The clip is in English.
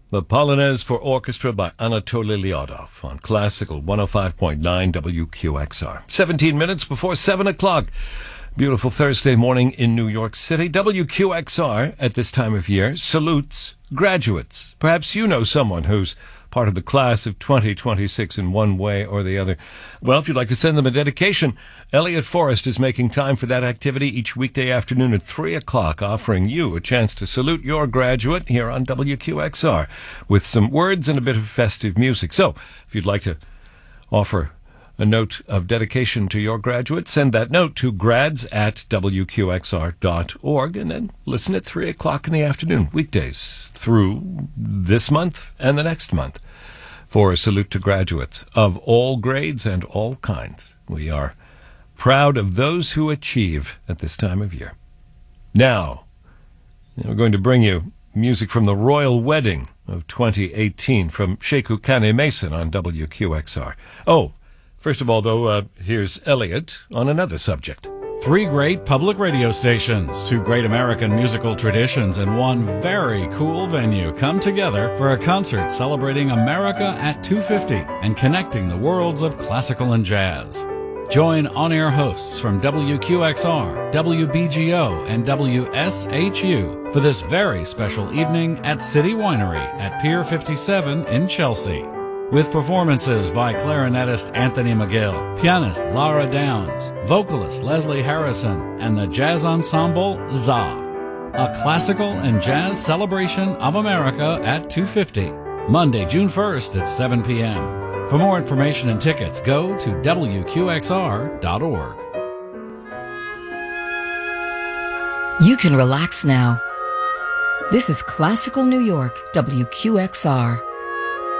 The Polonaise for Orchestra by Anatoly Lyodov on Classical 105.9 WQXR. 17 minutes before 7 o'clock. Beautiful Thursday morning in New York City. WQXR at this time of year salutes graduates. Perhaps you know someone who's part of the class of 2026 in one way or the other. Well, if you'd like to send them a dedication, Elliot Forrest is making time for that activity each weekday afternoon at 3 o'clock, offering you a chance to salute your graduate here on WQXR with some words and a bit of festive music. So, if you'd like to offer a note of dedication to your graduate, send that note to grads@wqxr.org and then listen at 3 o'clock in the afternoon, weekdays through this month and the next month, for a salute to graduates of all grades and all kinds. We are proud of those who achieve at this time of year. Now, we're going to bring you music from the Royal Wedding of 2018 from Sheku Kane Mason on WQXR. Oh, first of all, though, here's Elliot on another subject. 3 great public radio stations, 2 great American musical traditions, and 1 very cool venue come together for a concert celebrating America at 250 and connecting the worlds of classical and jazz. Join on-air hosts from WQXR, WBGO, and WSHU for this very special evening at City Winery at Pier 57 in Chelsea. With performances by clarinetist Anthony McGill, pianist Lara Downs, vocalist Leslie Harrison, and the jazz ensemble ZA. A classical and jazz celebration of America at 250, Monday, June 1st at 7 p.m. For more information and tickets, go to WQXR.org. You can relax now. This is Classical New York, WQXR.